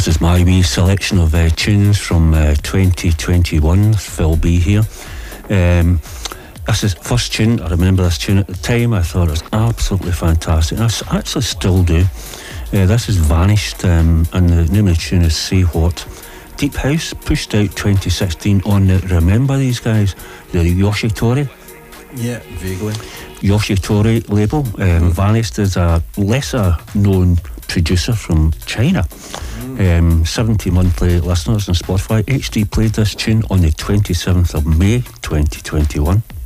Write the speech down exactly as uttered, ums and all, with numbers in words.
This is my wee selection of uh, tunes from uh, twenty twenty-one. Phil B here. Um, this is first tune. I remember this tune at the time. I thought it was absolutely fantastic. And I s- actually still do. Uh, this is Vanished, um, and the name of the tune is Say What. Deep House pushed out twenty sixteen on the, remember these guys? The Yoshitori? Yeah, vaguely. Yoshitori label. Um, mm. Vanished is a lesser known producer from China. Mm. Um, seventy monthly listeners on Spotify. H D played this tune on the twenty-seventh of May twenty twenty-one.